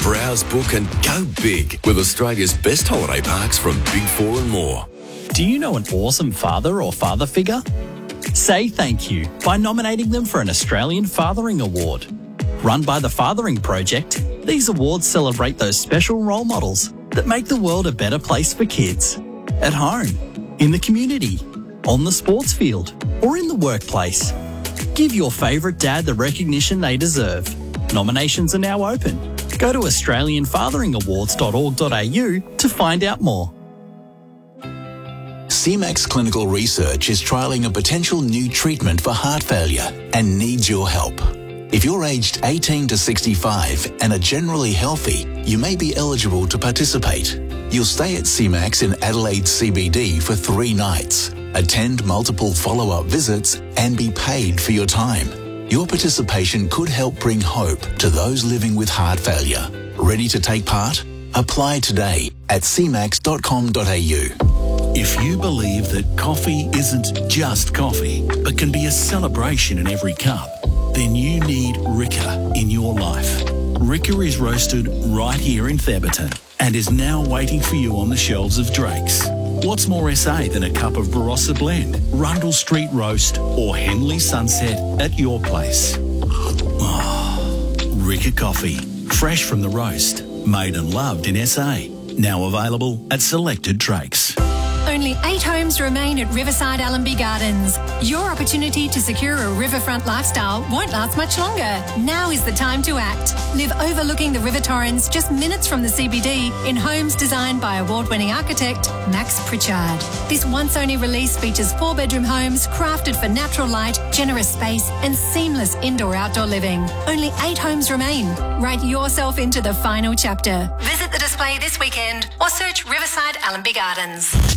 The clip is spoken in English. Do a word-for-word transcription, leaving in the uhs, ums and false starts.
Browse, book and go big with Australia's best holiday parks from Big Four and more. Do you know an awesome father or father figure? Say thank you by nominating them for an Australian Fathering Award. Run by the Fathering Project, these awards celebrate those special role models that make the world a better place for kids. At home, in the community, on the sports field, or in the workplace. Give your favourite dad the recognition they deserve. Nominations are now open. Go to australian fathering awards dot org dot a u to find out more. C MAX Clinical Research is trialling a potential new treatment for heart failure and needs your help. If you're aged eighteen to sixty-five and are generally healthy, you may be eligible to participate. You'll stay at C MAX in Adelaide C B D for three nights, attend multiple follow-up visits and be paid for your time. Your participation could help bring hope to those living with heart failure. Ready to take part? Apply today at c max dot com dot a u. If you believe that coffee isn't just coffee, but can be a celebration in every cup, then you need Ricca in your life. Ricca is roasted right here in Theberton and is now waiting for you on the shelves of Drake's. What's more S A than a cup of Barossa Blend, Rundle Street Roast or Henley Sunset at your place? Oh, Ricca Coffee, fresh from the roast, made and loved in S A. Now available at selected Drake's. Only eight homes remain at Riverside Allenby Gardens. Your opportunity to secure a riverfront lifestyle won't last much longer. Now is the time to act. Live overlooking the River Torrens, just minutes from the C B D, in homes designed by award-winning architect Max Pritchard. This once-only release features four-bedroom homes crafted for natural light, generous space and seamless indoor-outdoor living. Only eight homes remain. Write yourself into the final chapter. Visit the display this weekend or search Riverside Allenby Gardens.